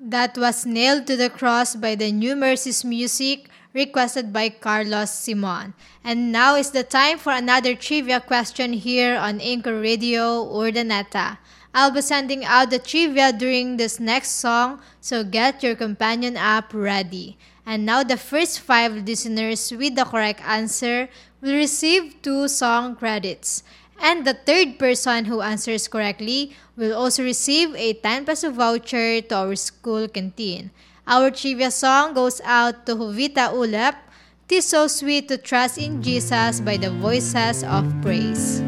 That was Nailed to the Cross by the New Mercies Music, requested by Carlos Simon. And now is the time for another trivia question here on Anchor Radio Urdaneta. I'll be sending out the trivia during this next song, so get your companion app ready. And now the first 5 listeners with the correct answer will receive 2 song credits. And the third person who answers correctly will also receive a 10 peso voucher to our school canteen. Our trivia song goes out to Jovita Ulep. "'Tis so sweet to trust in Jesus" by the Voices of Praise.